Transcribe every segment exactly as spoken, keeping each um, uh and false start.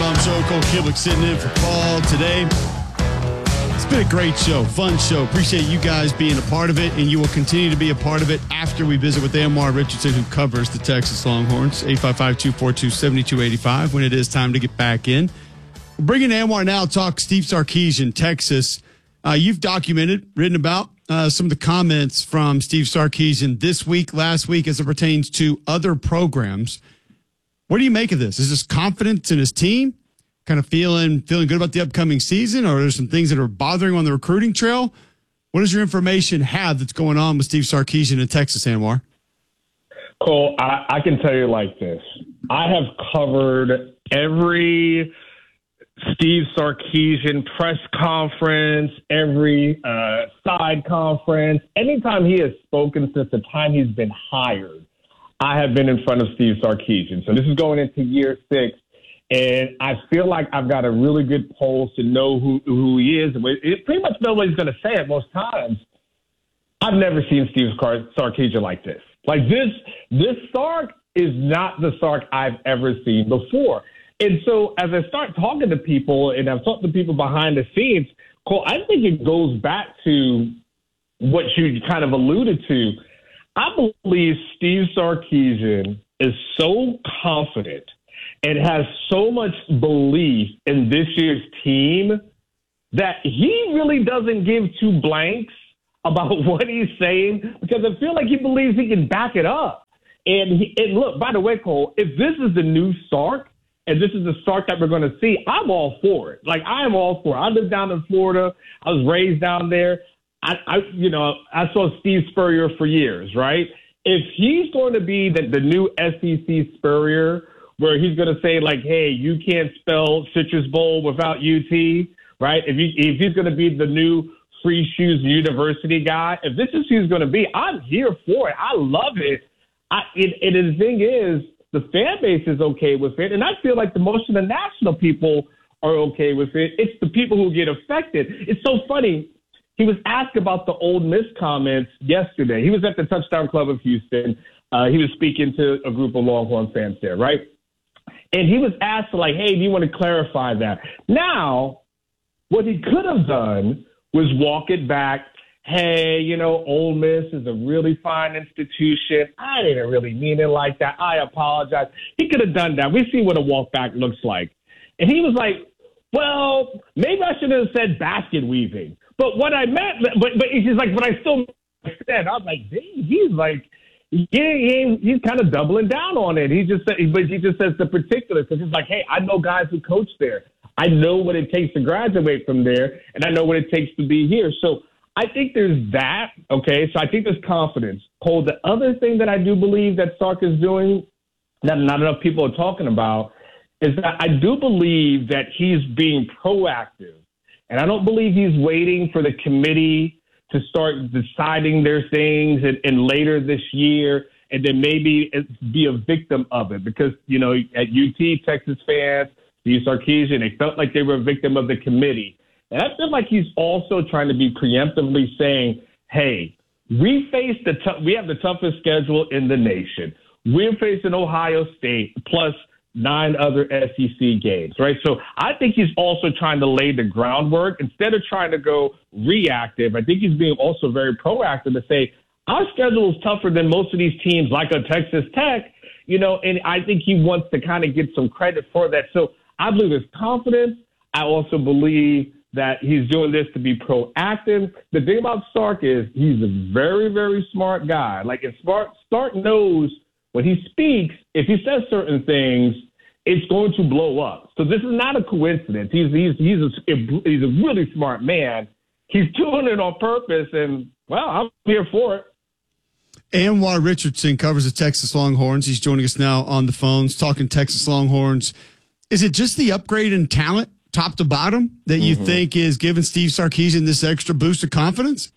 Bomb Show. Cole Kibblick sitting in for Paul today. It's been a great show, fun show. Appreciate you guys being a part of it, and you will continue to be a part of it after we visit with Anwar Richardson, who covers the Texas Longhorns. eight five five, two four two, seven two eight five when it is time to get back in. We're bringing Anwar now to talk Steve Sarkisian, Texas. Uh, you've documented, written about uh, some of the comments from Steve Sarkisian this week, last week, as it pertains to other programs. What do you make of this? Is this confidence in his team? Kind of feeling feeling good about the upcoming season? Or are there some things that are bothering on the recruiting trail? What does your information have that's going on with Steve Sarkisian in Texas, Anwar? Cole, I, I can tell you like this. I have covered every Steve Sarkisian press conference, every uh, side conference. Anytime he has spoken since the time he's been hired, I have been in front of Steve Sarkisian. So this is going into year six, and I feel like I've got a really good pulse to know who, who he is. It pretty much know what he's going to say at most times. I've never seen Steve Sarkisian like this. Like this, this Sark is not the Sark I've ever seen before. And so as I start talking to people, and I've talked to people behind the scenes, Cole, I think it goes back to what you kind of alluded to. I believe Steve Sarkisian is so confident and has so much belief in this year's team that he really doesn't give two blanks about what he's saying, because I feel like he believes he can back it up. And, he, and look, by the way, Cole, if this is the new Sark and this is the Sark that we're going to see, I'm all for it. Like, I am all for it. I live down in Florida. I was raised down there. I, I, you know, I saw Steve Spurrier for years, right? If he's going to be the, the new S E C Spurrier, where he's going to say, like, hey, you can't spell Citrus Bowl without U T, right? If, he, if he's going to be the new Free Shoes University guy, if this is who he's going to be, I'm here for it. I love it. I, it, and the thing is, the fan base is okay with it, and I feel like the most of the national people are okay with it. It's the people who get affected. It's so funny. He was asked about the Ole Miss comments yesterday. He was at the Touchdown Club of Houston. Uh, he was speaking to a group of Longhorn fans there, right? And he was asked, like, hey, do you want to clarify that? Now, what he could have done was walk it back. Hey, you know, Ole Miss is a really fine institution. I didn't really mean it like that. I apologize. He could have done that. We see what a walk back looks like. And he was like, well, maybe I should have said basket weaving. But what I meant, but but he's like, but I still said, I was like, dang, he's like, yeah, he, he's kind of doubling down on it. He just said, but he just says the particulars, because he's like, hey, I know guys who coach there. I know what it takes to graduate from there, and I know what it takes to be here. So I think there's that. Okay, so I think there's confidence. Cole, the other thing that I do believe that Sark is doing that not enough people are talking about is that I do believe that he's being proactive. And I don't believe he's waiting for the committee to start deciding their things and, and later this year, and then maybe be a victim of it. Because, you know, at U T, Texas fans, Steve Sarkisian, they felt like they were a victim of the committee. And I feel like he's also trying to be preemptively saying, hey, we face the t- we have the toughest schedule in the nation. We're facing Ohio State plus nine other S E C games, right? So I think he's also trying to lay the groundwork. Instead of trying to go reactive, I think he's being also very proactive to say, our schedule is tougher than most of these teams, like a Texas Tech, you know, and I think he wants to kind of get some credit for that. So I believe there's confidence. I also believe that he's doing this to be proactive. The thing about Sark is he's a very, very smart guy. Like, if Sark, Sark knows when he speaks, if he says certain things, it's going to blow up. So this is not a coincidence. He's he's he's a, he's a really smart man. He's doing it on purpose, and, well, I'm here for it. Anwar Richardson covers the Texas Longhorns. He's joining us now on the phones, talking Texas Longhorns. Is it just the upgrade in talent, top to bottom, that you mm-hmm. think is giving Steve Sarkisian this extra boost of confidence?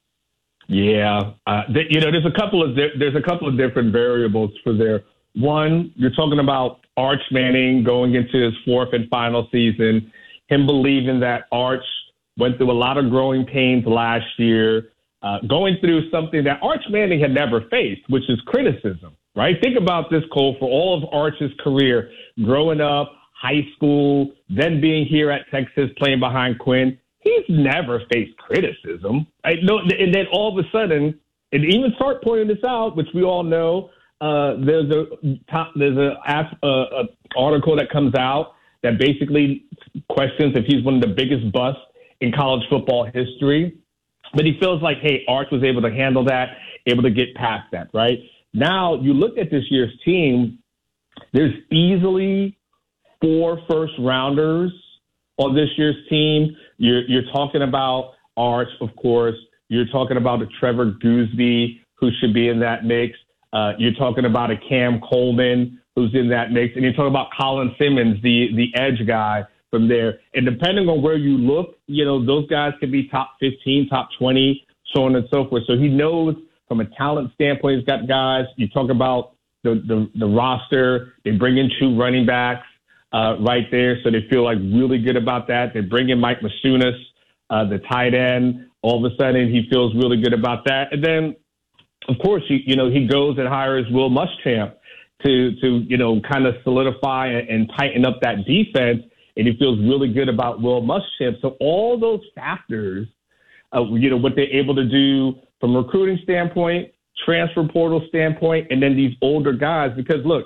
Yeah, uh, th- you know, there's a couple of di- there's a couple of different variables for there. One, you're talking about Arch Manning going into his fourth and final season, him believing that Arch went through a lot of growing pains last year, uh, going through something that Arch Manning had never faced, which is criticism, right? Think about this, Cole, for all of Arch's career, growing up, high school, then being here at Texas playing behind Quinn, he's never faced criticism. I know, and then all of a sudden, and even Sark pointing this out, which we all know, uh, there's a top, there's a, a, a article that comes out that basically questions if he's one of the biggest busts in college football history. But he feels like, hey, Arch was able to handle that, able to get past that, right? Now, you look at this year's team, there's easily four first-rounders on this year's team. You're, you're talking about Arch, of course. You're talking about a Trevor Gooseby, who should be in that mix. Uh, you're talking about a Cam Coleman, who's in that mix. And you're talking about Colin Simmons, the, the edge guy from there. And depending on where you look, you know, those guys could be top fifteen, top twenty, so on and so forth. So he knows from a talent standpoint, he's got guys. You talk about the, the, the roster. They bring in two running backs uh, right there, so they feel like really good about that. They bring in Mike Masunas, uh, the tight end. All of a sudden, he feels really good about that. And then, of course, he, you know, he goes and hires Will Muschamp to, to you know, kind of solidify and, and tighten up that defense. And he feels really good about Will Muschamp. So all those factors, uh, you know, what they're able to do from a recruiting standpoint, transfer portal standpoint, and then these older guys. Because, look,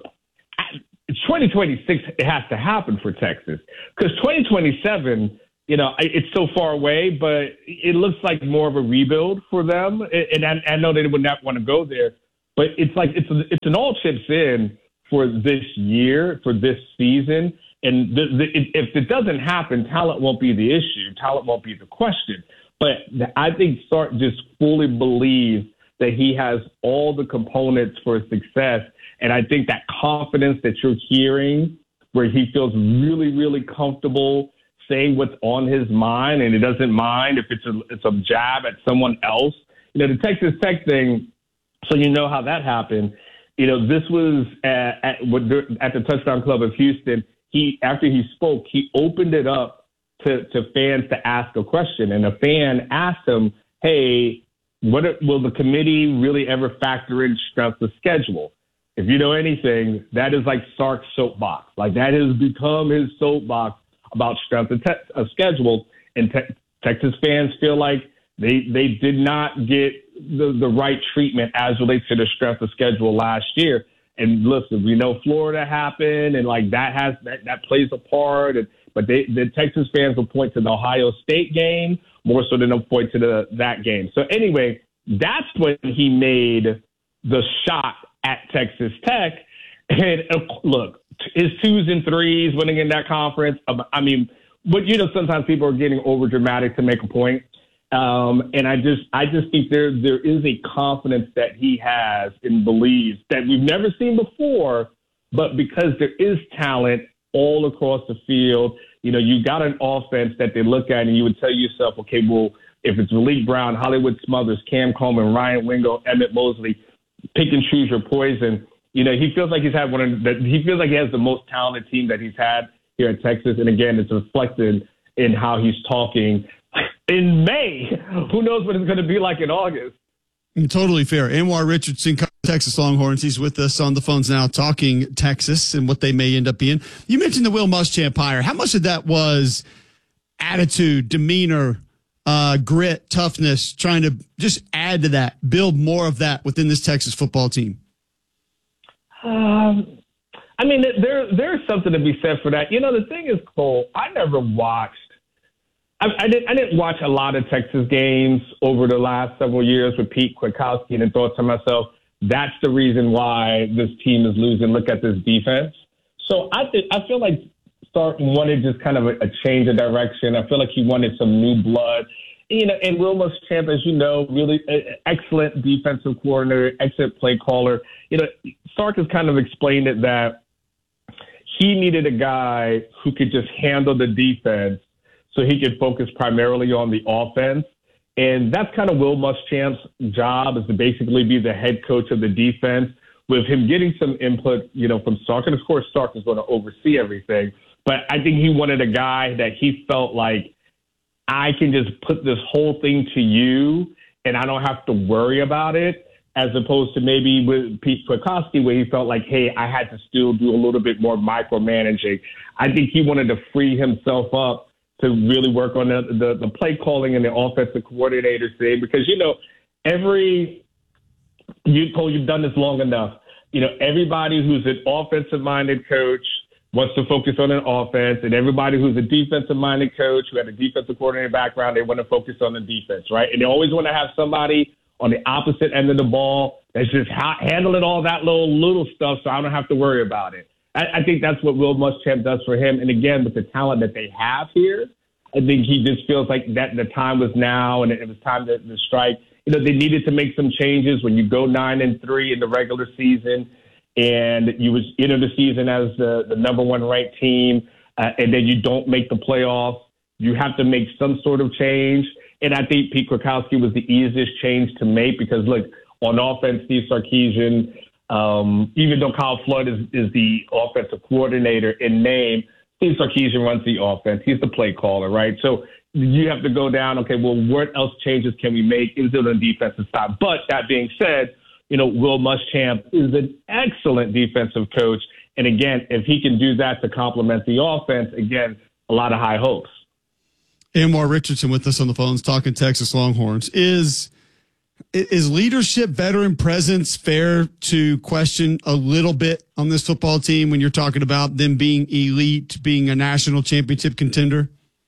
twenty twenty-six, it has to happen for Texas. Because twenty twenty-seven, you know, it's so far away, but it looks like more of a rebuild for them. And I, I know they would not want to go there. But it's like it's, a, it's an all chips in for this year, for this season. And the, the, if it doesn't happen, talent won't be the issue. Talent won't be the question. But I think Sark just fully believes that he has all the components for success. And I think that confidence that you're hearing, where he feels really, really comfortable saying what's on his mind, and he doesn't mind if it's a, it's a jab at someone else. You know, the Texas Tech thing, so you know how that happened. You know, this was at, at, at the Touchdown Club of Houston. He, after he spoke, he opened it up to, to fans to ask a question. And a fan asked him, hey, what will the committee really ever factor in strength of schedule? If you know anything, that is like Sark's soapbox. Like, that has become his soapbox about strength of, te- of schedule. And te- Texas fans feel like they they did not get the, the right treatment as relates to the strength of schedule last year. And listen, we know Florida happened, and like that has that, that plays a part. And, but they, the Texas fans will point to the Ohio State game more so than they'll point to the that game. So anyway, that's when he made the shot at Texas Tech. And uh, look, his twos and threes winning in that conference. I mean, but you know, sometimes people are getting over dramatic to make a point. Um, and I just, I just think there, there is a confidence that he has and believes that we've never seen before, but because there is talent all across the field, you know, you got an offense that they look at and you would tell yourself, okay, well, if it's Malik Brown, Hollywood Smothers, Cam Coleman, Ryan Wingo, Emmett Mosley, pick and choose your poison. You know, he feels like he's had one of the, he feels like he has the most talented team that he's had here at Texas. And again, it's reflected in how he's talking in May. Who knows what it's going to be like in August? Totally fair. Anwar Richardson, Texas Longhorns. He's with us on the phones now talking Texas and what they may end up being. You mentioned the Will Muschamp hire. How much of that was attitude, demeanor, uh, grit, toughness, trying to just add to that, build more of that within this Texas football team? Um, I mean, there there's something to be said for that. You know, the thing is, Cole, I never watched I, I, didn't, I didn't watch a lot of Texas games over the last several years with Pete Kwiatkowski and thought to myself, that's the reason why this team is losing. Look at this defense. So I th- I feel like Sark wanted just kind of a, a change of direction. I feel like he wanted some new blood. You know, and Will Muschamp, as you know, really uh, excellent defensive coordinator, excellent play caller. You know, Sark has kind of explained it that he needed a guy who could just handle the defense so he could focus primarily on the offense. And that's kind of Will Muschamp's job, is to basically be the head coach of the defense, with him getting some input, you know, from Sark. And of course, Sark is going to oversee everything. But I think he wanted a guy that he felt like, I can just put this whole thing to you and I don't have to worry about it. as opposed to maybe with Pete Kwiatkowski, where he felt like, hey, I had to still do a little bit more micromanaging. I think he wanted to free himself up to really work on the, the, the play calling and the offensive coordinators thing, because, you know, every you Cole, you've done this long enough. You know, everybody who's an offensive-minded coach wants to focus on an offense, and everybody who's a defensive-minded coach who had a defensive coordinator background, they want to focus on the defense, right? And they always want to have somebody on the opposite end of the ball that's just ha- handling all that little little stuff, so I don't have to worry about it. I, I think that's what Will Muschamp does for him. And again, with the talent that they have here, I think he just feels like that the time was now, and it was time to, to strike. You know, they needed to make some changes when you go nine and three in the regular season, and you was enter the season as the, the number one ranked team, uh, and then you don't make the playoffs. You have to make some sort of change. And I think Pete Kwiatkowski was the easiest change to make because, look, on offense, Steve Sarkisian, um, even though Kyle Flood is, is the offensive coordinator in name, Steve Sarkisian runs the offense. He's the play caller, right? So you have to go down, okay, well, what else changes can we make? Is it on the defensive side? But that being said, you know, Will Muschamp is an excellent defensive coach. And again, if he can do that to complement the offense, again, a lot of high hopes. Anwar Richardson with us on the phones talking Texas Longhorns. Is is leadership, veteran presence fair to question a little bit on this football team when you're talking about them being elite, being a national championship contender?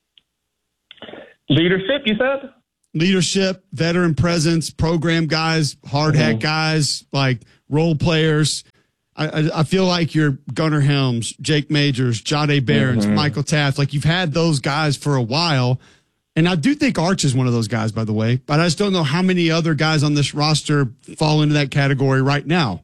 Leadership, you said? Leadership, veteran presence, program guys, hard hat mm-hmm. guys, like role players. I, I, I feel like you're Gunnar Helms, Jake Majors, Jahdae Barons, mm-hmm. Michael Taft. Like you've had those guys for a while. And I do think Arch is one of those guys, by the way. But I just don't know how many other guys on this roster fall into that category right now.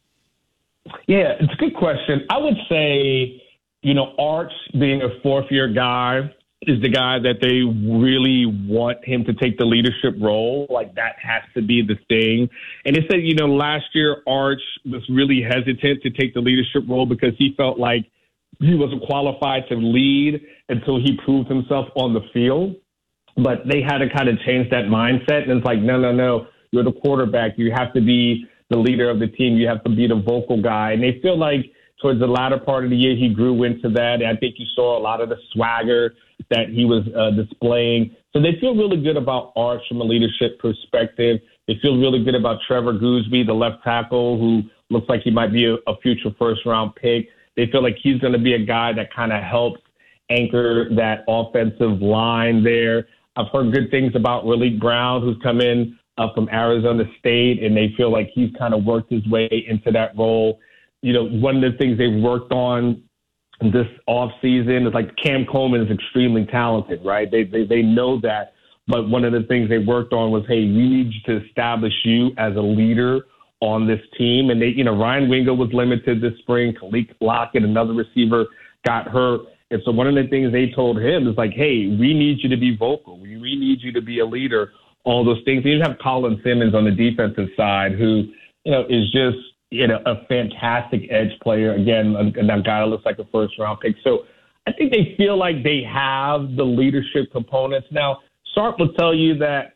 Yeah, it's a good question. I would say, you know, Arch being a fourth-year guy is the guy that they really want him to take the leadership role. Like, that has to be the thing. And they said, you know, last year Arch was really hesitant to take the leadership role because he felt like he wasn't qualified to lead until he proved himself on the field. But they had to kind of change that mindset. And it's like, no, no, no, you're the quarterback. You have to be the leader of the team. You have to be the vocal guy. And they feel like towards the latter part of the year, he grew into that. And I think you saw a lot of the swagger that he was uh, displaying. So they feel really good about Arch from a leadership perspective. They feel really good about Trevor Gooseby, the left tackle, who looks like he might be a, a future first-round pick. They feel like he's going to be a guy that kind of helps anchor that offensive line there. I've heard good things about Raleek Brown, who's come in uh, from Arizona State, and they feel like he's kind of worked his way into that role. You know, one of the things they've worked on this offseason is like Cam Coleman is extremely talented, right? They, they they know that. But one of the things they worked on was, hey, we need to establish you as a leader on this team. And they, you know, Ryan Wingo was limited this spring. Khalid Lockett, another receiver, got hurt. And so one of the things they told him is like, hey, we need you to be vocal. We, we need you to be a leader, all those things. You have Colin Simmons on the defensive side who, you know, is just, you know, a fantastic edge player. Again, a, a guy that looks like a first-round pick. So I think they feel like they have the leadership components. Now, Sark will tell you that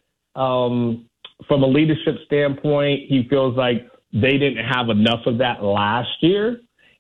um, from a leadership standpoint, he feels like they didn't have enough of that last year.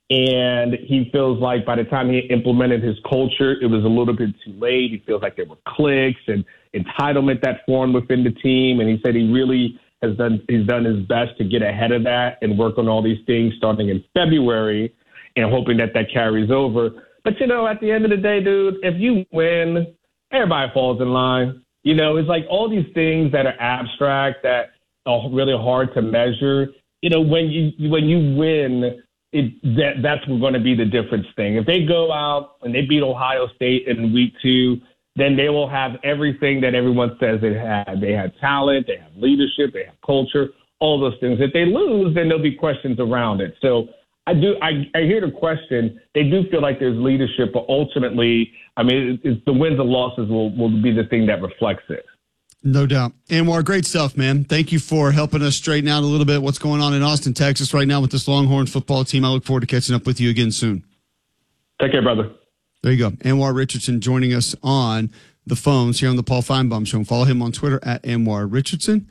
And he feels like by the time he implemented his culture, it was a little bit too late. He feels like there were cliques and entitlement that formed within the team. And he said he really has done he's done his best to get ahead of that and work on all these things starting in February and hoping that that carries over. But, you know, at the end of the day, dude, if you win, everybody falls in line. You know, it's like all these things that are abstract that are really hard to measure. You know, when you when you win, It, that that's going to be the difference thing. If they go out and they beat Ohio State in week two, then they will have everything that everyone says they had. They had talent, they have leadership, they have culture, all those things. If they lose, then there'll be questions around it. So I do. I, I hear the question. They do feel like there's leadership, but ultimately, I mean, it, it's the wins and losses will, will be the thing that reflects it. No doubt. Anwar, great stuff, man. Thank you for helping us straighten out a little bit what's going on in Austin, Texas right now with this Longhorns football team. I look forward to catching up with you again soon. Take care, brother. There you go. Anwar Richardson joining us on the phones here on the Paul Feinbaum Show. Follow him on Twitter at Anwar Richardson.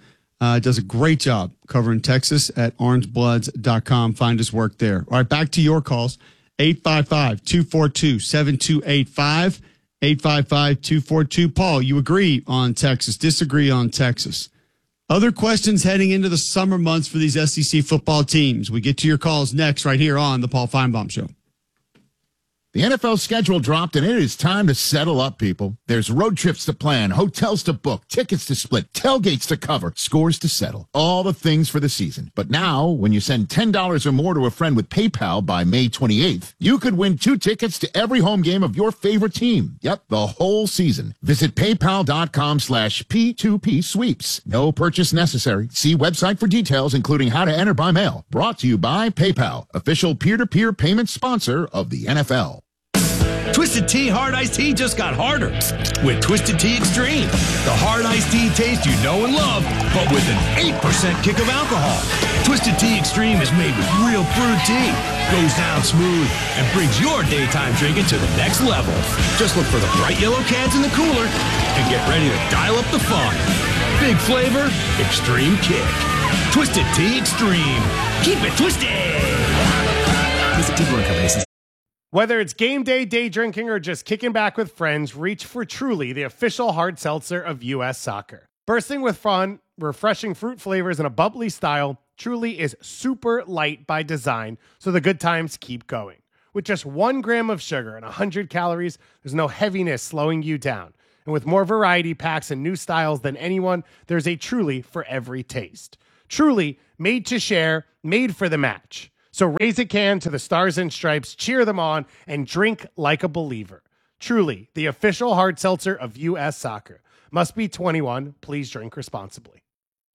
Uh, does a great job covering Texas at orange bloods dot com. Find his work there. All right, back to your calls. eight five five, two four two, seven two eight five. eight five five, two four two. Paul, you agree on Texas, disagree on Texas. Other questions heading into the summer months for these S E C football teams. We get to your calls next right here on the Paul Feinbaum Show. The N F L schedule dropped, and it is time to settle up, people. There's road trips to plan, hotels to book, tickets to split, tailgates to cover, scores to settle. All the things for the season. But now, when you send ten dollars or more to a friend with PayPal by May twenty-eighth, you could win two tickets to every home game of your favorite team. Yep, the whole season. Visit paypal.com slash P2P sweeps. No purchase necessary. See website for details, including how to enter by mail. Brought to you by PayPal, official peer-to-peer payment sponsor of the N F L. Twisted Tea Hard Iced Tea just got harder with Twisted Tea Extreme. The hard iced tea taste you know and love, but with an eight percent kick of alcohol. Twisted Tea Extreme is made with real brewed tea, goes down smooth, and brings your daytime drinking to the next level. Just look for the bright yellow cans in the cooler and get ready to dial up the fun. Big flavor, extreme kick. Twisted Tea Extreme. Keep it twisted. Visit Tea Brewing Company. Whether it's game day, day drinking, or just kicking back with friends, reach for Truly, the official hard seltzer of U S Soccer. Bursting with fun, refreshing fruit flavors, and a bubbly style, Truly is super light by design, so the good times keep going. With just one gram of sugar and one hundred calories, there's no heaviness slowing you down. And with more variety packs and new styles than anyone, there's a Truly for every taste. Truly, made to share, made for the match. So raise a can to the Stars and Stripes, cheer them on, and drink like a believer. Truly, the official hard seltzer of U S Soccer. Must be twenty-one. Please drink responsibly.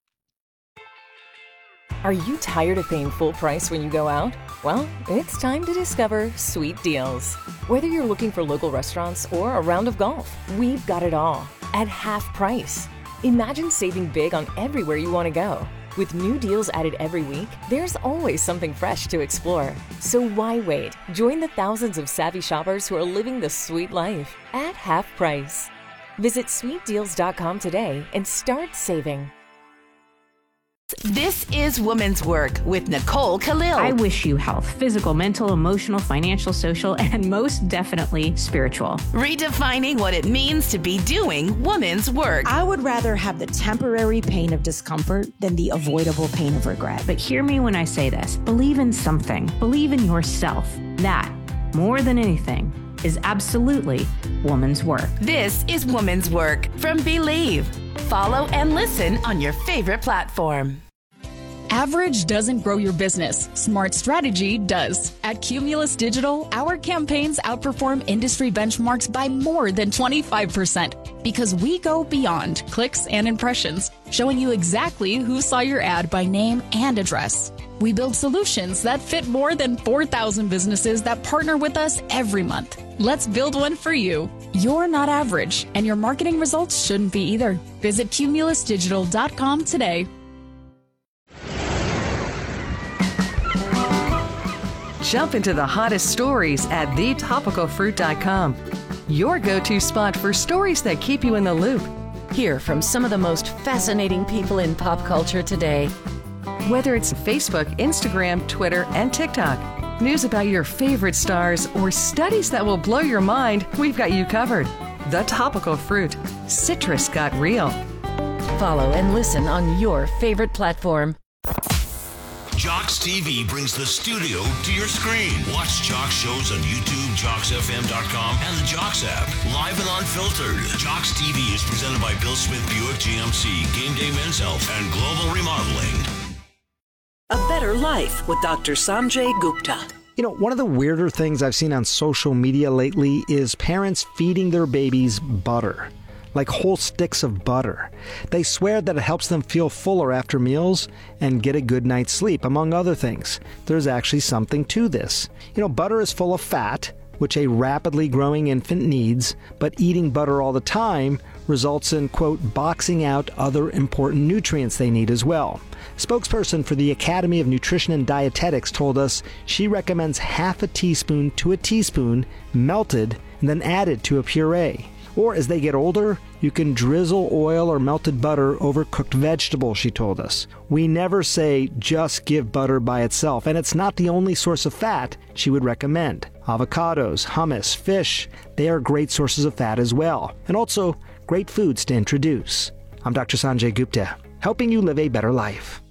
Are you tired of paying full price when you go out? Well, it's time to discover Sweet Deals. Whether you're looking for local restaurants or a round of golf, we've got it all at half price. Imagine saving big on everywhere you want to go. With new deals added every week, there's always something fresh to explore. So why wait? Join the thousands of savvy shoppers who are living the sweet life at half price. Visit sweet deals dot com today and start saving. This is Women's Work with Nicole Khalil. I wish you health, physical, mental, emotional, financial, social, and most definitely spiritual. Redefining what it means to be doing women's work. I would rather have the temporary pain of discomfort than the avoidable pain of regret. But hear me when I say this. Believe in something. Believe in yourself. That, more than anything, is absolutely woman's work. This is Women's Work from Believe. Follow and listen on your favorite platform. Average doesn't grow your business. Smart strategy does. At Cumulus Digital, our campaigns outperform industry benchmarks by more than twenty-five percent because we go beyond clicks and impressions, showing you exactly who saw your ad by name and address. We build solutions that fit more than four thousand businesses that partner with us every month. Let's build one for you. You're not average, and your marketing results shouldn't be either. Visit cumulus digital dot com today. Jump into the hottest stories at the topical fruit dot com. Your go-to spot for stories that keep you in the loop. Hear from some of the most fascinating people in pop culture today. Whether it's Facebook, Instagram, Twitter, and TikTok, news about your favorite stars, or studies that will blow your mind, we've got you covered. The Topical Fruit. Citrus got real. Follow and listen on your favorite platform. Jocks T V brings the studio to your screen. Watch Jocks shows on YouTube, jocks f m dot com, and the Jocks app. Live and unfiltered. Jocks T V is presented by Bill Smith Buick G M C, Game Day Men's Health, and Global Remodeling. A Better Life with Doctor Sanjay Gupta. You know, one of the weirder things I've seen on social media lately is parents feeding their babies butter. Like whole sticks of butter. They swear that it helps them feel fuller after meals and get a good night's sleep, among other things. There's actually something to this. You know, butter is full of fat, which a rapidly growing infant needs, but eating butter all the time results in, quote, boxing out other important nutrients they need as well. Spokesperson for the Academy of Nutrition and Dietetics told us she recommends half a teaspoon to a teaspoon melted and then added to a puree. Or as they get older, you can drizzle oil or melted butter over cooked vegetables, she told us. We never say just give butter by itself, and it's not the only source of fat she would recommend. Avocados, hummus, fish, they are great sources of fat as well, and also great foods to introduce. I'm Doctor Sanjay Gupta, helping you live a better life.